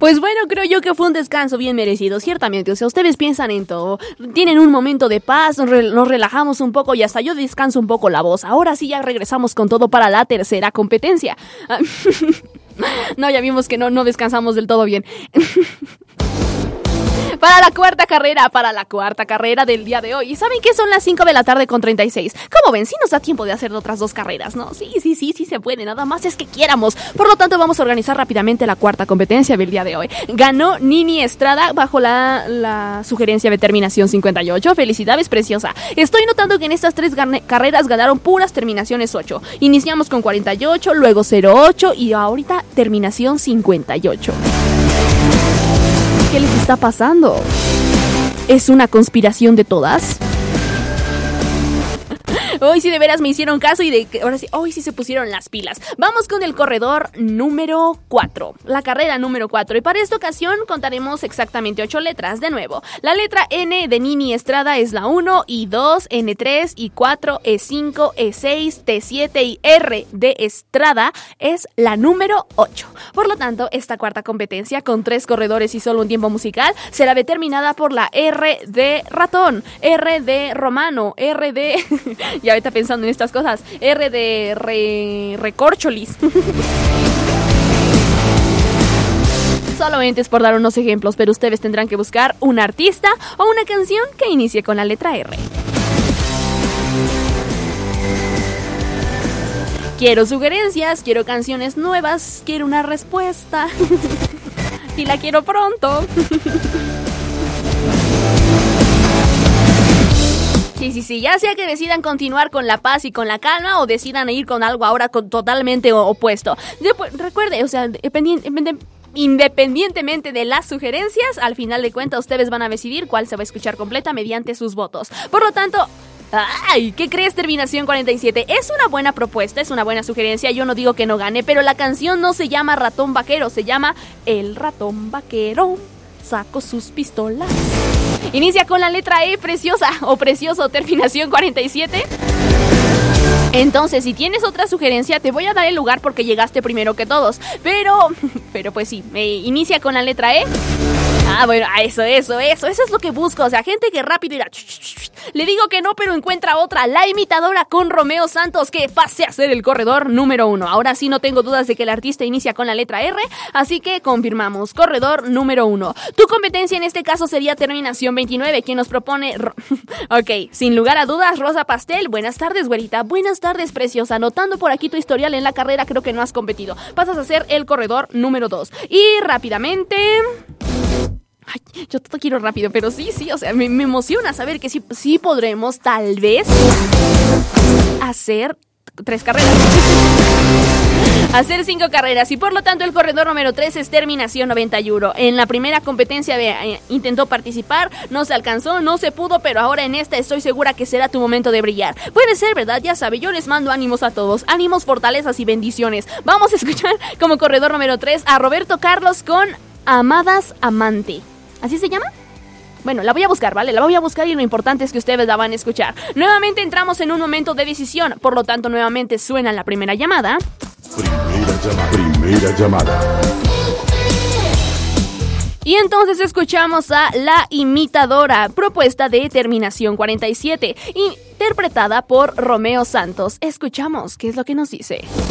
Pues bueno, creo yo que fue un descanso bien merecido, ciertamente. O sea, ustedes piensan en todo, tienen un momento de paz, nos relajamos un poco y hasta yo descanso un poco la voz. Ahora sí ya regresamos con todo para la tercera competencia. No, ya vimos que no descansamos del todo bien. Para la cuarta carrera del día de hoy. ¿Y saben qué? Son las 5 de la tarde con 36. ¿Cómo ven? Sí nos da tiempo de hacer otras 2 carreras, ¿no? Sí se puede, nada más es que quieramos. Por lo tanto, vamos a organizar rápidamente la cuarta competencia del día de hoy. Ganó Nini Estrada bajo la sugerencia de terminación 58. Felicidades, preciosa. Estoy notando que en estas 3 carreras ganaron puras terminaciones 8. Iniciamos con 48, luego 08 y ahorita terminación 58. ¿Qué les está pasando? ¿Es una conspiración de todas? Hoy sí de veras me hicieron caso y ahora sí, hoy sí se pusieron las pilas. Vamos con el corredor número 4, la carrera número 4. Y para esta ocasión contaremos exactamente 8 letras. De nuevo, la letra N de Nini Estrada es la 1, I2, N3, I4, E5, E6, T7 y R de Estrada es la número 8. Por lo tanto, esta cuarta competencia con 3 corredores y solo un tiempo musical será determinada por la R de ratón, R de romano, R de... Ya ahorita pensando en estas cosas. R de recorcholis. Solamente es por dar unos ejemplos, pero ustedes tendrán que buscar un artista o una canción que inicie con la letra R. Quiero sugerencias, quiero canciones nuevas, quiero una respuesta. Y la quiero pronto. Sí, ya sea que decidan continuar con la paz y con la calma o decidan ir con algo ahora totalmente opuesto. Recuerde, o sea, independientemente de las sugerencias, al final de cuentas ustedes van a decidir cuál se va a escuchar completa mediante sus votos. Por lo tanto... ¡Ay! ¿Qué crees, terminación 47? Es una buena propuesta, es una buena sugerencia. Yo no digo que no gane, pero la canción no se llama Ratón Vaquero, se llama El Ratón Vaquero sacó sus pistolas. Inicia con la letra E, preciosa o precioso, terminación 47. Entonces, si tienes otra sugerencia, te voy a dar el lugar porque llegaste primero que todos. Pero pues sí, inicia con la letra E. Bueno, eso es lo que busco. O sea, gente que rápido irá. Le digo que no, pero encuentra otra. La imitadora con Romeo Santos, que pase a ser el corredor número 1. Ahora sí no tengo dudas de que el artista inicia con la letra R, así que confirmamos, corredor número 1. Tu competencia en este caso sería terminación 29, quien nos propone... Ok, sin lugar a dudas, Rosa Pastel. Buenas tardes, güerita. Buenas tardes, preciosa. Anotando por aquí tu historial en la carrera, creo que no has competido. Pasas a ser el corredor número 2. Y rápidamente... Ay, yo todo quiero rápido, pero sí, o sea, me emociona saber que sí podremos, tal vez, hacer 3 carreras. Hacer 5 carreras y por lo tanto el corredor número 3 es terminación 91. En la primera competencia intentó participar, no se alcanzó, no se pudo, pero ahora en esta estoy segura que será tu momento de brillar. Puede ser, ¿verdad? Ya sabe, yo les mando ánimos a todos, ánimos, fortalezas y bendiciones. Vamos a escuchar como corredor número 3 a Roberto Carlos con Amadas Amante. ¿Así se llama? Bueno, la voy a buscar, ¿vale? La voy a buscar y lo importante es que ustedes la van a escuchar. Nuevamente entramos en un momento de decisión, por lo tanto nuevamente suena la primera llamada. Primera llamada. Y entonces escuchamos a La Imitadora, propuesta de terminación 47, interpretada por Romeo Santos. Escuchamos qué es lo que nos dice.